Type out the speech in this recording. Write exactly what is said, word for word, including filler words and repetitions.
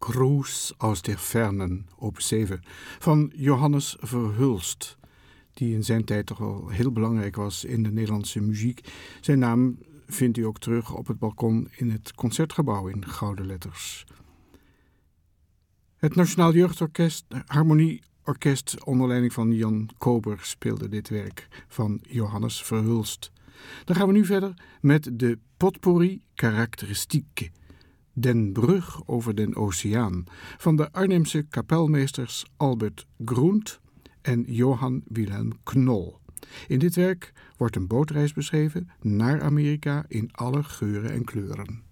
Gruß aus der Fernen, opus zeven, van Johannes Verhulst, die in zijn tijd toch wel heel belangrijk was in de Nederlandse muziek. Zijn naam vindt u ook terug op het balkon in het Concertgebouw in gouden letters. Het Nationaal Jeugdorkest, Harmonieorkest onder leiding van Jan Kober speelde dit werk van Johannes Verhulst. Dan gaan we nu verder met de Potpourri Karakteristieke, Den Brug over den Oceaan, van de Arnhemse kapelmeesters Albert Groent en Johan Wilhelm Knol. In dit werk wordt een bootreis beschreven naar Amerika in alle geuren en kleuren.